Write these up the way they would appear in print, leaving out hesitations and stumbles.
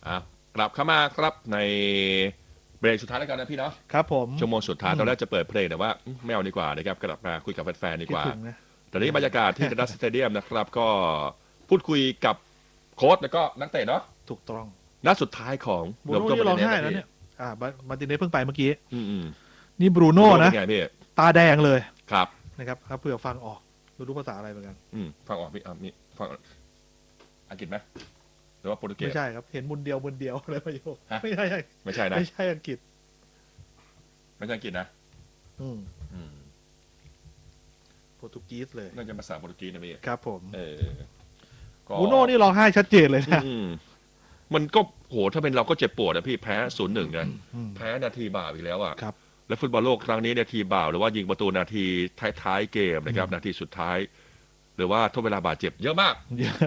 กลับเข้ามาครับในเบรกสุดท้ายแล้วกันนะพี่เนาะครับผมชั่วโมงสุดท้ายตอนแรกจะเปิดเพลงแต่ว่าไม่เอาดีกว่านะครับกลับมาคุยกับแฟนๆดีคิกว่าดถึงนะตอนนี้บรรยากาศที่ดัสสเตเดียมนะครับก็พูดคุยกับโค้ชแล้วก็นักเตะเนาะถูกต้องนัดสุดท้ายของบรูโน่ที่ร้องไห้แล้วเนี่ยมาร์ติเนสเพิ่งไปเมื่อกี้อืมนี่บรูโน่นะไงพี่ตาแดงเลยครับนะครับเผื่อฟังออกรู้ภาษาอะไรเหมือนกันฟังออกพี่มีฟังอังกฤษไหมหรือว่าโปรตุเกสไม่ใช่ครับเห็นมุนเดียวอะไรประโยคไม่ใช่นะไม่ใช่อังกฤษไม่ใช่อังกฤษนะโปรตุกีสเลยน่าจะภาษาโปรตุกีสนะพี่ครับผมบรูโน่นี่ร้องไห้ชัดเจนเลยนะมันก็โหถ้าเป็นเราก็เจ็บปวดนะพี่แพ้0-1นะแพ้นาทีบ่าวอีกแล้วอ่ะและฟุตบอลโลกครั้งนี้นาทีบ่าวหรือว่ายิงประตูนาทีท้ายๆเกมนะครับนาทีสุดท้ายหรือว่าทดเวลาบาดเจ็บเยอะมากเย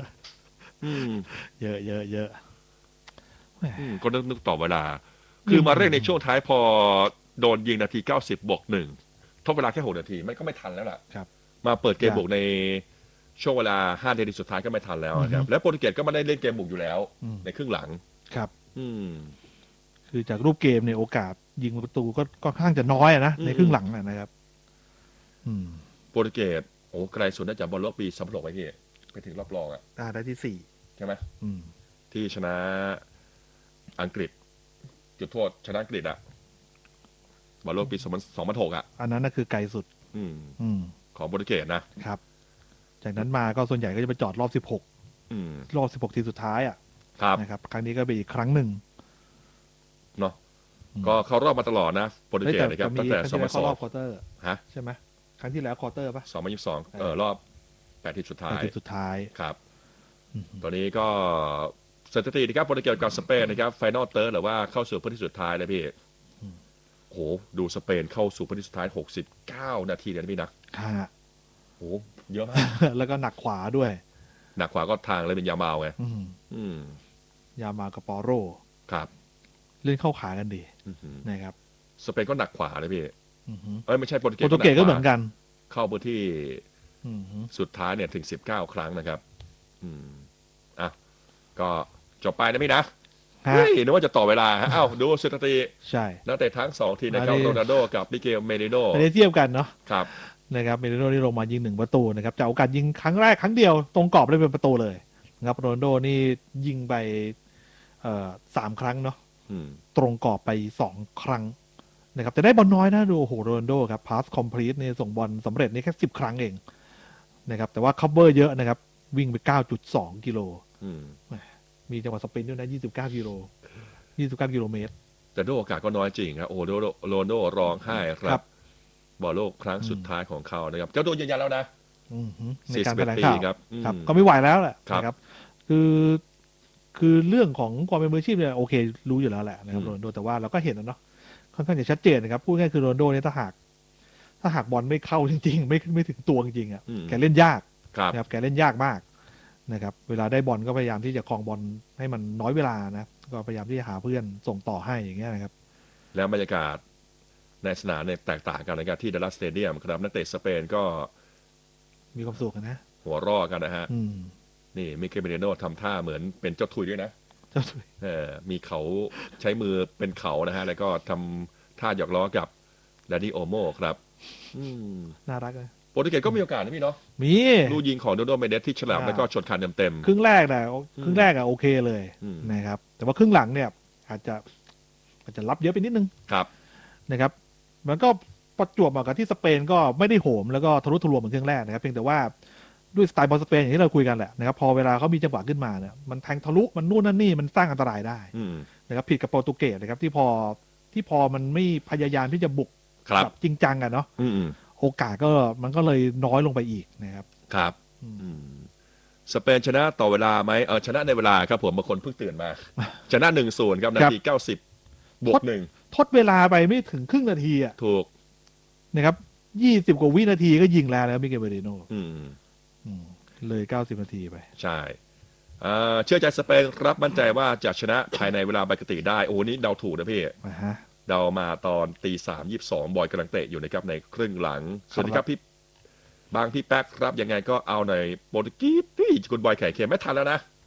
อะก็นึกต่อเวลาคือมาเร่งในช่วงท้ายพอโดนยิงนาที90+1ทดเวลาแค่6นาทีมันก็ไม่ทันแล้วล่ะมาเปิดเกมบุกในช่วงเวลา5 นาทีสุดท้ายก็ไม่ทันแล้วครับและโปรตุเกสก็ไม่ได้เล่นเกมบุกอยู่แล้วในครึ่งหลังครับคือจากรูปเกมในโอกาสยิงประตูก็ค่อนข้างจะน้อยนะในครึ่งหลังนะครับโปรตุเกสโอ้ไกลสุดน่าจะบอลโลกปี2006ไปพี่ไปถึงรอบรองได้ที่4 ใช่ไหมที่ชนะอังกฤษจุดโทษชนะอังกฤษบอลโลกปี2006 อันนั้นน่ะคือไกลสุดของโปรตุเกสนะครับจากนั้นมาก็ส่วนใหญ่ก็จะไปจอดรอบ16รอบ16ทีสุดท้ายนะครับครั้งนี้ก็เป็นอีกครั้งหนึ่งเนาะก็เข้ารอบมาตลอดนะโปรตุเกสนะครับตั้งแต่ 2002รอบควอเตอร์ฮะใช่ไหมครั้งที่แล้วควอเตอร์ป่ะ 2022รอบ8 ทีสุดท้ายครับตอนนี้ก็สถิตินะครับโปรตุเกสกับสเปนนะครับไฟนอลเติร์ดหรือว่าเข้าสู่พื้นที่สุดท้ายเลยพี่โหดูสเปนเข้าสู่พื้นที่สุดท้าย69 นาทีเลยนะพี่นะโหเยอะมากแล้วก็หนักขวาด้วยหนักขวาก็ทางเลยเป็นยามาไงยามากับปอโรครับเล่นเข้าขากันดีนะครับสเปนก็หนักขวาเลยพี่ไม่ใช่โปรตุเกสก็เหมือนกันเข้าพื้นที่สุดท้ายเนี่ยถึง19 ครั้งนะครับก็จบไปนะพี่นะนึกว่าจะต่อเวลาดูสถิติใช่นักเตะทั้ง2ทีมนะครับโรนัลโดกับมิเกลเมริโน่ไม่ได้เทียบกันเนาะครับนะครับเมริโน่นี่ลงมายิง1 ประตูนะครับจากโอกาสยิงครั้งแรกครั้งเดียวตรงกรอบเลยเป็นประตูเลยนะครับโรนัลโดนี่ยิงไป3 ครั้งเนาะตรงกรอบไป2 ครั้งนะครับแต่ได้บอลน้อยนะดูโอ้โหโรนัลโดครับพาสคอมพลีทนี่ส่งบอลสำเร็จนี่แค่10 ครั้งเองนะครับแต่ว่าคัฟเวอร์เยอะนะครับวิ่งไป 9.2 กิโลมีจังหวะสปรินต์ด้วยนะ29 กิโลเมตรแต่ด้วยโอกาสก็น้อยจริงครับโอ้โรนัลโดร้องไห้ครับบอลโลกครั้งสุดท้ายของเขานะครับเจ้าตัวยืนยันแล้วนะในการแถลงข่าวครับก็ไม่ไหวแล้วแหละนะครับคือเรื่องของความเป็นมืออาชีพเนี่ยโอเครู้อยู่แล้วแหละนะครับโรนัลโดแต่ว่าเราก็เห็นนะเนาะค่อนข้างจะชัดเจนนะครับพูดง่ายคือโรนัลโดเนี่ยถ้าหากบอลไม่เข้าจริงๆไม่ถึงตัวจริงแกเล่นยากนะครับแกเล่นยากมากนะครับเวลาได้บอลก็พยายามที่จะครองบอลให้มันน้อยเวลานะก็พยายามที่จะหาเพื่อนส่งต่อให้อย่างเงี้ยนะครับแล้วบรรยากาศในสนามเนี่ยแตกต่างกันนะครับที่ดัลลัสสเตเดียมครับนักเตะสเปนก็มีความสุขนะหัวร่อกันนะฮะนี่มิเกลเมริโน่ทำท่าเหมือนเป็นเจ้าทุยด้วยนะเจ้าทุยมีเขาใช้มือเป็นเขานะฮะแล้วก็ทำท่าหยอกล้อกับดานิโอโมครับน่ารักเลยโปรตุเกสก็มีโอกาสนะพี่เนาะมีลูกยิงของโดโดเมเดสที่ฉลับแล้วก็ชนคานเต็มๆครึ่งแรกโอเคเลยนะครับแต่ว่าครึ่งหลังเนี่ยอาจจะรับเยอะไปนิดนึงครับนะครับมันก็ประจวบเหมาะกับที่สเปนก็ไม่ได้โหมแล้วก็ทะลุทะลวงเหมือนครึ่งแรกนะครับเพียงแต่ว่าด้วยสไตล์บอลสเปนอย่างที่เราคุยกันแหละนะครับพอเวลาเขามีจังหวะขึ้นมาเนี่ยมันแทงทะลุมันนู่นนั่นนี่มันสร้างอันตรายได้นะครับผิดกับโปรตุเกสนะครับที่พอมันไม่พยายามที่จะบุกแบบจริงจังกันเนาะโอกาสก็มันก็เลยน้อยลงไปอีกนะครับครับสเปนชนะต่อเวลาไหมชนะในเวลาครับผมบางคนเพิ่งตื่นมาชนะ1-0ครับนาที90+1 ทดเวลาไปไม่ถึงครึ่งนาทีถูกนะครับ20 กว่าวินาทีก็ยิงแล้วนะครับมิเกลเมริโน่เลย90 นาทีไปใช่เชื่อใจสเปนครับมั่นใจว่าจะชนะภายในเวลาปกติได้โอ้นี้เดาถูกนะพี่เดามาตอน3:22บอยกำลังเตะอยู่นะครับในครึ่งหลังสวัสดีครับพี่แป๊กครับยังไงก็เอาในโปรตุเกสพี่คุณบอยไข่เค็มไม่ทันแล้วนะ